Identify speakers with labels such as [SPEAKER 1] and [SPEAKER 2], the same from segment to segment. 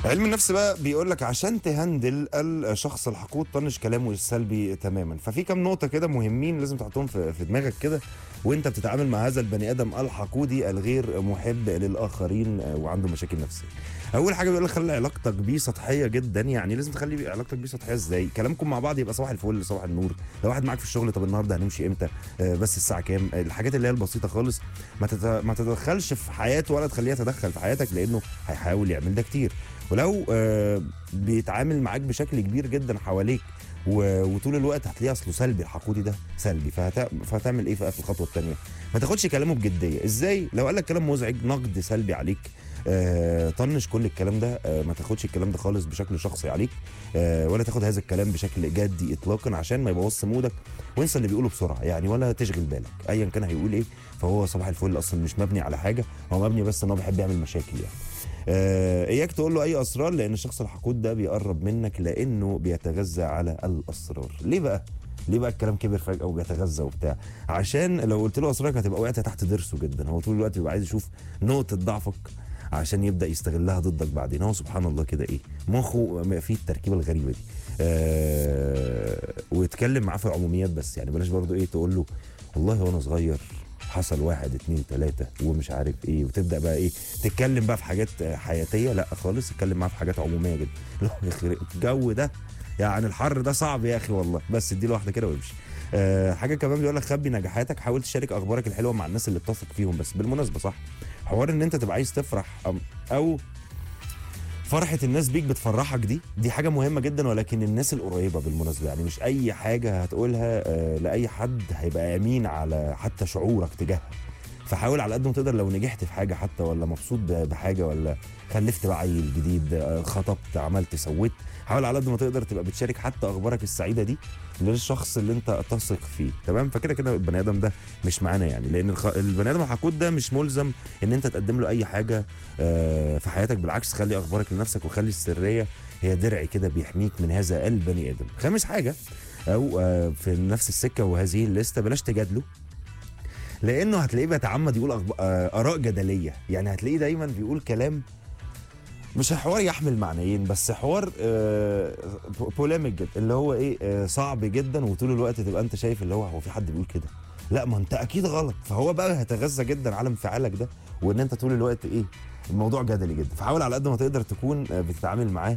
[SPEAKER 1] علم النفس بقى بيقول لك عشان تهندل الشخص الحقود طنش كلامه السلبي تماما. ففي كام نقطه كده مهمين لازم تحطهم في دماغك كده وانت بتتعامل مع هذا البني ادم الحقودي الغير محب للاخرين وعنده مشاكل نفسيه. اول حاجه بيقول لك خلي علاقتك بيه سطحيه جدا. يعني لازم تخلي علاقتك بيه سطحيه ازاي؟ كلامكم مع بعض يبقى صباح الفل صباح النور. لو واحد معاك في الشغل، طب النهارده هنمشي امتى؟ بس الساعه كام؟ الحاجات اللي هي البسيطه خالص. ما تتدخلش في حياته ولا تخليها تدخل في حياتك، لانه هيحاول يعمل ده كتير. ولو بيتعامل معاك بشكل كبير جدا حواليك وطول الوقت هتلاقيه اصله سلبي، الحقودي ده سلبي، فهتعمل ايه بقى في الخطوه الثانيه؟ ما تاخدش كلامه بجديه. ازاي؟ لو قال لك كلام مزعج، نقد سلبي عليك، طنش كل الكلام ده. ما تاخدش الكلام ده خالص بشكل شخصي عليك، ولا تاخد هذا الكلام بشكل جدي اطلاقا عشان ما يبوظش مودك. وانسى اللي بيقوله بسرعه يعني، ولا تشغل بالك ايا كان هيقول ايه. فهو صباح الفل اصلا مش مبني على حاجه، هو مبني بس ان هو بيحب يعمل مشاكل يعني. اياك تقول له اي اسرار، لان الشخص الحقود ده بيقرب منك لانه بيتغذى على الاسرار. ليه بقى الكلام كبر فجاه وبيتغذى وبتاع؟ عشان لو قلت له اسرارك هتبقى وقعت تحت ضرسه جدا. هو طول الوقت بيبقى عايز يشوف نقطه ضعفك عشان يبدا يستغلها ضدك بعدين. هو سبحان الله كده ايه، مخه فيه التركيبه الغريبه دي. ويتكلم معاه في العموميات بس. يعني بلاش برضو ايه تقول له والله وانا صغير حصل 1 2 3 ومش عارف ايه، وتبدا بقى ايه تتكلم بقى في حاجات حياتيه. لا خالص، اتكلم معاه في حاجات عموميه جدا. الجو ده يعني الحر ده صعب يا اخي والله، بس اديله واحده كده وامشي. حاجه كمان بيقول لك خبي نجاحاتك، حاول تشارك اخبارك الحلوه مع الناس اللي بتثق فيهم. بس بالمناسبه صح، حوار ان انت تبقى عايز تفرح او فرحة الناس بيك بتفرحك، دي حاجة مهمة جدا، ولكن الناس القريبة بالمناسبة. يعني مش أي حاجة هتقولها لأي حد هيبقى أمين على حتى شعورك تجاهها. فحاول على قد ما تقدر لو نجحت في حاجة حتى، ولا مبسوط بحاجة، ولا خلفت بقى عيل جديد، خطبت، عملت، سويت، حاول على قد ما تقدر تبقى بتشارك حتى أخبارك السعيدة دي للشخص اللي انت تثق فيه. تمام؟ فكده كده البني ادم ده مش معانا يعني، لان البني ادم الحقود ده مش ملزم ان انت تقدم له اي حاجه في حياتك. بالعكس، خلي اخبارك لنفسك وخلي السريه هي درع كده بيحميك من هذا البني ادم. خامس حاجه او في نفس السكه وهذه الليسته، بلاش تجادله، لانه هتلاقيه بيتعمد يقول اراء جدليه. يعني هتلاقيه دايما بيقول كلام مش حوار يحمل معنيين، بس حوار بوليميك جدا، اللي هو ايه صعب جدا. وطول الوقت تبقى انت شايف اللي هو في حد بيقول كده، لا ما انت اكيد غلط. فهو بقى هيتغذى جدا على انفعالك ده، وان انت طول الوقت ايه الموضوع جدلي جدا. فحاول على قد ما تقدر تكون بتتعامل معاه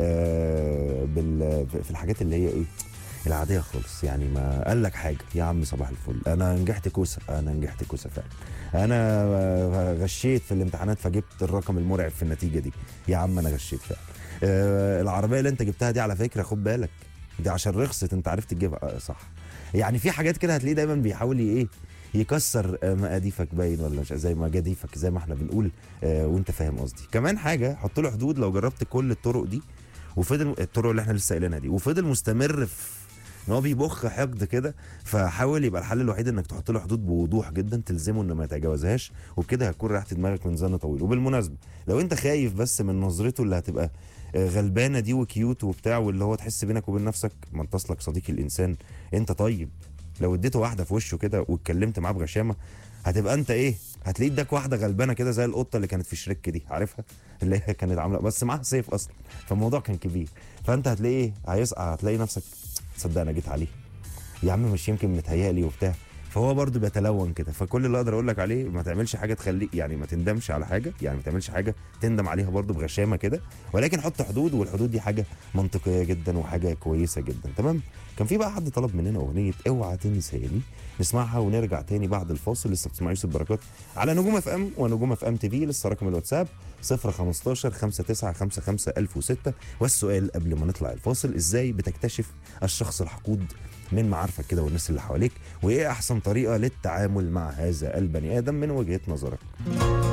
[SPEAKER 1] في الحاجات اللي هي ايه العاديه خالص. يعني ما قال لك حاجه يا عم صباح الفل، انا نجحت كوسه فعلا، انا غشيت في الامتحانات فجبت الرقم المرعب في النتيجه دي، يا عم انا غشيت فعلا. العربيه اللي انت جبتها دي على فكره خد بالك دي عشان رخصت انت عرفت تجيبها صح. يعني في حاجات كده هتلاقيه دايما بيحاول ايه يكسر مقاديفك باين، ولا مش زي ما جديفك زي ما احنا بنقول. وانت فاهم قصدي. كمان حاجه، حط له حدود. لو جربت كل الطرق دي وفضل الطرق اللي احنا لسه قايلينها دي وفضل مستمر في ان هو بيبخ حقد كده، فحاول يبقى الحل الوحيد انك تحط له حدود بوضوح جدا تلزمه انه ما يتجاوزهاش، وبكده هتكون ريحت دماغك من زن طويل. وبالمناسبه لو انت خايف بس من نظرته اللي هتبقى غلبانه دي وكيوت وبتاع، واللي هو تحس بينك وبين نفسك ما انت اصلك صديق الانسان انت طيب، لو اديته واحده في وشه كده واتكلمت معاه بغشامه هتبقى انت ايه، هتلاقيه اداك واحده غلبانه كده زي القطه اللي كانت في شريك دي، عارفها اللي هي كانت عامله بس معاها سيف اصلا، فالموضوع كان كبير. فانت هتلاقي ايه هيسقع، هتلاقي نفسك تصدق انا جيت عليه يا عم مش يمكن متهيألي وبتاع. فهو برضه بيتلون كده. فكل اللي اقدر اقول لك عليه ما تعملش حاجه تخليك يعني ما تندمش على حاجه، يعني ما تعملش حاجه تندم عليها برضه بغشامه كده، ولكن حط حدود. والحدود دي حاجه منطقيه جدا وحاجه كويسه جدا. تمام؟ كان في بقى حد طلب مننا اغنيه اوعى تنساني، نسمعها ونرجع تاني بعد الفاصل. لسه بتسمع يوسف بركات على نجوم اف ام ونجوم اف ام تي في. لسه رقم الواتساب 015 5955 1006. والسؤال قبل ما نطلع الفاصل، ازاي بتكتشف الشخص الحقود من معارفك كده والناس اللي حواليك؟ وايه احسن طريقه للتعامل مع هذا البني ادم من وجهه نظرك؟